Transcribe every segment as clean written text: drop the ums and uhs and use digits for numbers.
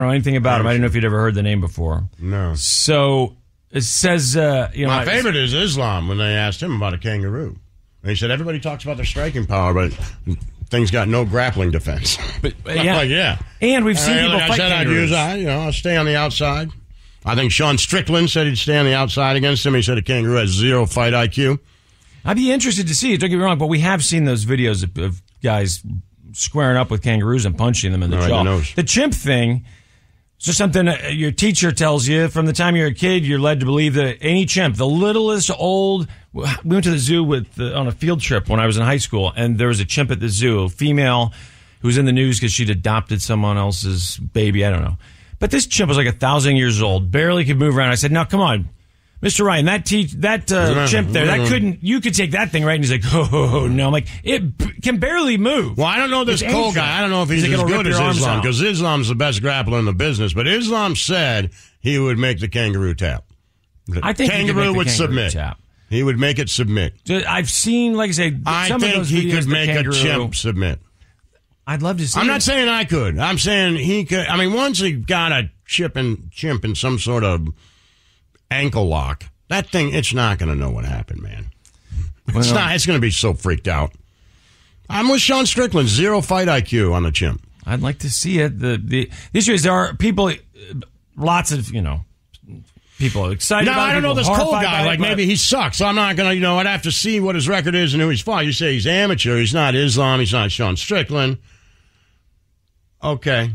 know anything about him. I didn't know if you'd ever heard the name before. No. So it says, My favorite is Islam when they asked him about a kangaroo. And he said, everybody talks about their striking power, but things got no grappling defense. But yeah. Like, yeah. And we've seen people fight kangaroos. I'll stay on the outside. I think Sean Strickland said he'd stay on the outside against him. He said a kangaroo has 0 fight IQ. I'd be interested to see it. Don't get me wrong, but we have seen those videos of guys squaring up with kangaroos and punching them in the jaw. The chimp thing is just something your teacher tells you from the time you're a kid. You're led to believe that any chimp, the littlest old. We went to the zoo on a field trip when I was in high school, and there was a chimp at the zoo, a female who was in the news because she'd adopted someone else's baby. I don't know. But this chimp was like 1,000 years old, barely could move around. I said, "Now, come on, Mr. Ryan, that chimp there, you could take that thing, right?" And he's like, "Oh, no." I'm like, it can barely move. Well, I don't know this Cole guy. I don't know if he's as good as Islam, because Islam's the best grappler in the business. But Islam said he would make the kangaroo tap. I think kangaroo would submit. Tap. He would make it submit. I've seen, like I say, some of those videos, he could make a chimp submit. I'd love to see I'm not saying I could. I'm saying he could. I mean, once he got a chimp in some sort of ankle lock, that thing, it's not going to know what happened, man. It's not. It's going to be so freaked out. I'm with Sean Strickland. 0 fight IQ on the chimp. I'd like to see it. The issue is there are people, lots of, people are excited about it. I don't know this Cole guy. Like, maybe he sucks. So I'm not going to, I'd have to see what his record is and who he's fought. You say he's amateur. He's not Islam. He's not Sean Strickland. Okay.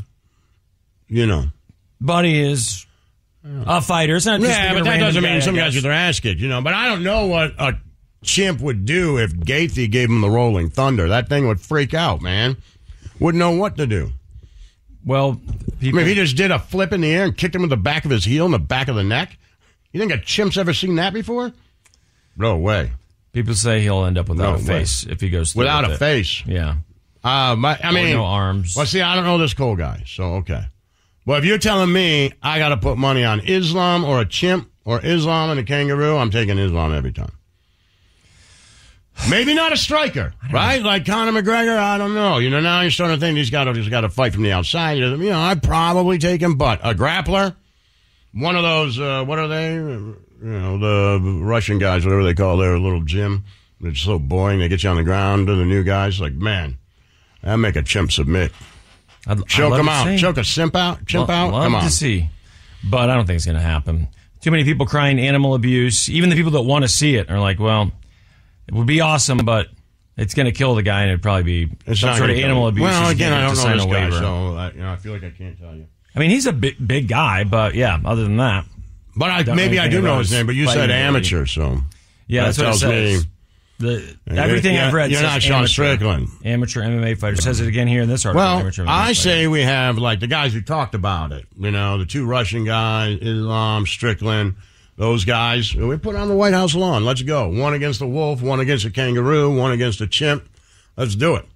But he is a fighter. It's not just but that doesn't mean some guys get their ass kicked, But I don't know what a chimp would do if Gaethje gave him the rolling thunder. That thing would freak out, man. Wouldn't know what to do. Well, if he just did a flip in the air and kicked him with the back of his heel in the back of the neck? You think a chimp's ever seen that before? No way. People say he'll end up without a face if he goes through without a face. Yeah. No arms. Well, see, I don't know this Cole guy, so okay. Well, if you're telling me I got to put money on Islam or a chimp or Islam and a kangaroo, I'm taking Islam every time. Maybe not a striker, right? Like Conor McGregor, I don't know. Now you're starting to think he's got to fight from the outside. I'd probably take him, but a grappler, one of those, what are they? The Russian guys, whatever they call their little gym. It's so boring. They get you on the ground to the new guys. Like, man, that'd make a chimp submit. Choke him out. Choke a chimp out. Come on. Love to see. But I don't think it's going to happen. Too many people crying animal abuse. Even the people that want to see it are like, well, it would be awesome, but it's going to kill the guy, and it'd probably be some sort of animal abuse. Well, again, I don't know this guy, so I feel like I can't tell you. I mean, he's a big guy, but yeah, other than that. But maybe I do know his name, but you said amateur, so yeah, that's what it says. Everything I've read you're says not Sean Strickland. Amateur MMA fighter. Says it again here in this article. Well, I say we have, like, the guys who talked about it. The 2 Russian guys, Islam, Strickland, those guys. We put on the White House lawn. Let's go. 1 against a wolf, 1 against a kangaroo, 1 against a chimp. Let's do it.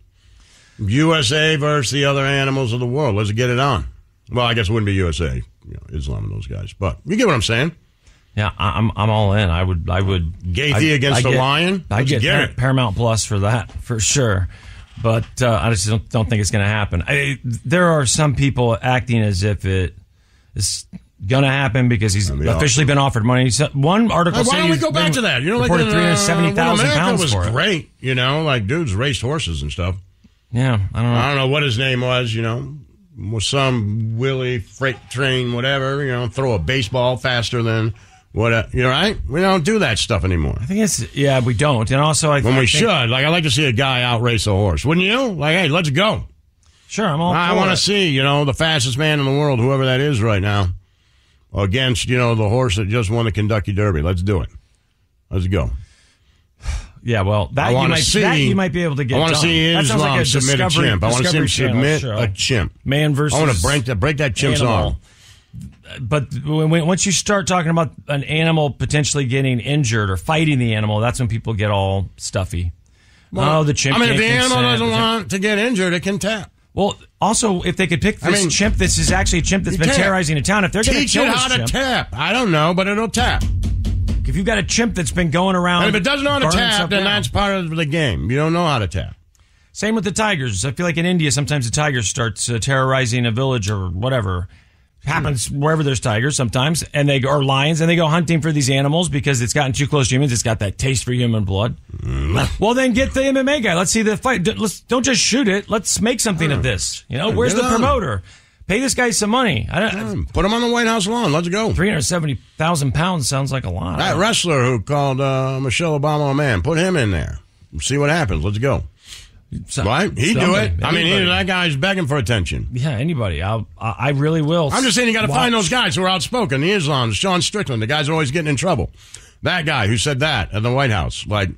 USA versus the other animals of the world. Let's get it on. Well, I guess it wouldn't be USA, Islam and those guys. But you get what I'm saying. Yeah, I'm all in. I would. Gaethje against the lion. I get Paramount Plus for that for sure, but I just don't think it's going to happen. There are some people acting as if it is going to happen because he's officially been offered money. So one article. Why don't we go back to that? Like 370,000 pounds was for it. Great. Like dudes raced horses and stuff. Yeah, I don't know what his name was. Was some Willie freight train, whatever. Throw a baseball faster than. What right? We don't do that stuff anymore. I think we don't. And also, we should. Like, I'd like to see a guy outrace a horse. Wouldn't you? Like, hey, let's go. Sure, I'm all. I want to see, the fastest man in the world, whoever that is right now, against the horse that just won the Kentucky Derby. Let's do it. Let's go. Yeah, well, that you might be able to get. I want to see Islam submit a chimp. I want to see him submit a chimp. Man versus. I want to break that chimp's arm. But once you start talking about an animal potentially getting injured or fighting the animal, that's when people get all stuffy. Well, the chimp. If the animal doesn't want to get injured, it can tap. Well, also, if they could pick this chimp, this is actually a chimp that's been terrorizing a town. If they're going to kill this chimp, teach it how to tap. I don't know, but it'll tap. If you've got a chimp that's been going around, and if it doesn't know how to tap, then that's part of the game. You don't know how to tap. Same with the tigers. I feel like in India, sometimes the tiger starts terrorizing a village or whatever. Happens wherever there's tigers sometimes, or lions, and they go hunting for these animals because it's gotten too close to humans. It's got that taste for human blood. Well, then get the MMA guy. Let's see the fight. Don't just shoot it. Let's make something of this. Where's the promoter? Pay this guy some money. Put him on the White House lawn. Let's go. 370,000 pounds sounds like a lot. That wrestler who called Michelle Obama a man, put him in there. See what happens. Let's go. Right? He'd do it. I mean, that guy's begging for attention. Yeah, anybody. I really will. I'm just saying you got to find those guys who are outspoken. The Islams, Sean Strickland, the guys are always getting in trouble. That guy who said that at the White House. Like,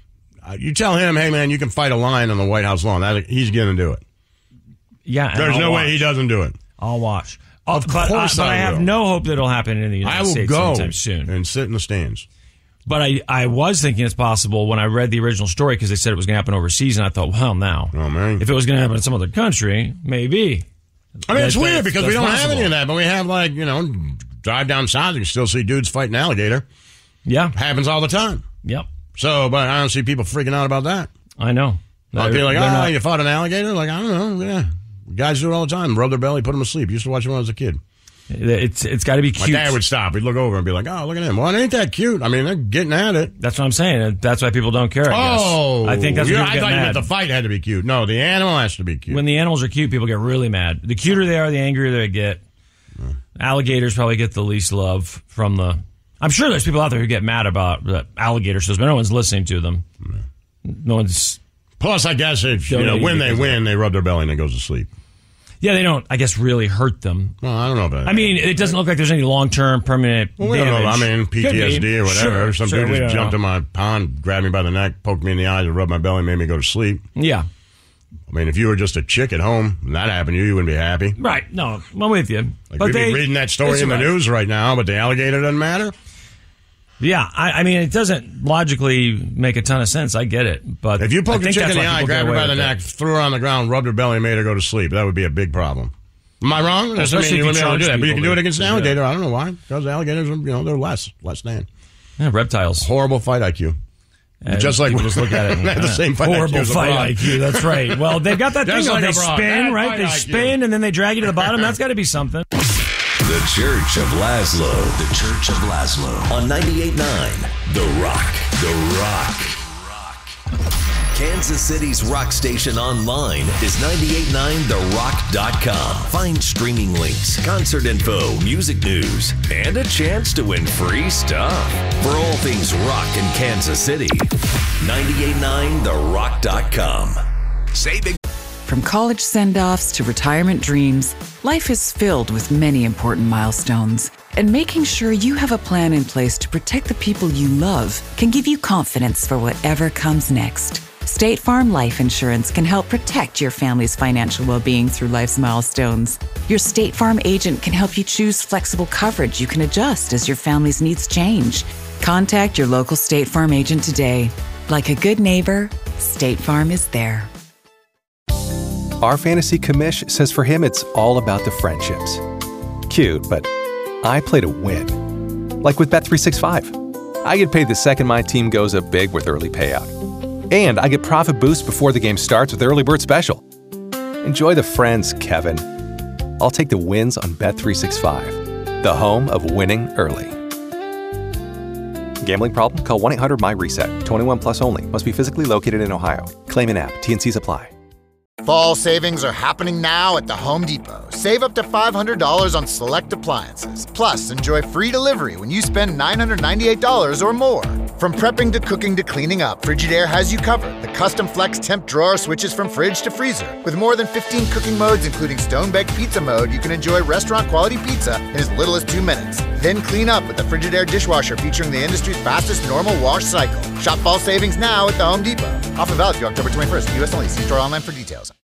you tell him, hey, man, you can fight a lion on the White House lawn. He's going to do it. Yeah. There's no way he doesn't do it. I'll watch. Of course I have no hope that it'll happen in the United States sometime soon. And sit in the stands. But I was thinking it's possible when I read the original story because they said it was going to happen overseas, and I thought, well, now. Oh, man. If it was going to happen in some other country, maybe. I mean, it's weird because we don't have any of that, but we have, drive down south, you can still see dudes fighting alligator. Yeah. Happens all the time. Yep. So, but I don't see people freaking out about that. I know. I'd be like, you fought an alligator? Like, I don't know. Yeah. Guys do it all the time. Rub their belly, put them to sleep. Used to watch it when I was a kid. It's got to be cute. My dad would stop. He'd look over and be like, oh, look at him. Well, it ain't that cute. I mean, they're getting at it. That's what I'm saying. That's why people don't care, I guess. Oh. I think that's what I thought you meant the fight had to be cute. No, the animal has to be cute. When the animals are cute, people get really mad. The cuter they are, the angrier they get. Alligators probably get the least love from the... I'm sure there's people out there who get mad about the alligator shows, but no one's listening to them. No one's... Plus, I guess if when they win, they rub their belly and it goes to sleep. Yeah, they don't, I guess, really hurt them. Well, I don't know about that. I mean, it doesn't look like there's any long-term permanent damage. We don't know. I mean, PTSD or whatever. Some dude just jumped in my pond, grabbed me by the neck, poked me in the eyes, and rubbed my belly and made me go to sleep. Yeah. I mean, if you were just a chick at home and that happened to you, you wouldn't be happy. Right. No, I'm with you. Like, we'd be reading that story in the news right now, but the alligator doesn't matter? Yeah, I mean, it doesn't logically make a ton of sense. I get it. But if you poked a chick in the eye, grabbed her by the neck, threw her on the ground, rubbed her belly, and made her go to sleep, that would be a big problem. Am I wrong? That doesn't mean you wouldn't be able to do that. But you can do it against an alligator. I don't know why. Because alligators, they're less than. Yeah, reptiles. Horrible fight IQ. Just like people just look at it. And, the same fight horrible fight IQ. That's right. Well, they've got that thing where they spin, right? They spin and then they drag you to the bottom. That's got to be something. The Church of Laszlo. The Church of Laszlo on 98.9 The Rock. The Rock. Kansas City's rock station online is 989therock.com. Find streaming links, concert info, music news, and a chance to win free stuff. For all things rock in Kansas City, 989therock.com. Say big. From college send-offs to retirement dreams, life is filled with many important milestones. And making sure you have a plan in place to protect the people you love can give you confidence for whatever comes next. State Farm Life Insurance can help protect your family's financial well-being through life's milestones. Your State Farm agent can help you choose flexible coverage you can adjust as your family's needs change. Contact your local State Farm agent today. Like a good neighbor, State Farm is there. Our fantasy commish says for him it's all about the friendships. Cute, but I play to win. Like with Bet365. I get paid the second my team goes up big with early payout. And I get profit boost before the game starts with Early Bird Special. Enjoy the friends, Kevin. I'll take the wins on Bet365, the home of winning early. Gambling problem? Call 1-800-MY-RESET. 21 plus only. Must be physically located in Ohio. Claim in app. T&Cs apply. Fall savings are happening now at the Home Depot. Save up to $500 on select appliances. Plus, enjoy free delivery when you spend $998 or more. From prepping to cooking to cleaning up, Frigidaire has you covered. The custom flex temp drawer switches from fridge to freezer. With more than 15 cooking modes, including stone-baked pizza mode, you can enjoy restaurant-quality pizza in as little as 2 minutes. Then clean up with the Frigidaire dishwasher featuring the industry's fastest normal wash cycle. Shop fall savings now at the Home Depot. Offer valid through October 21st. U.S. only. See store online for details.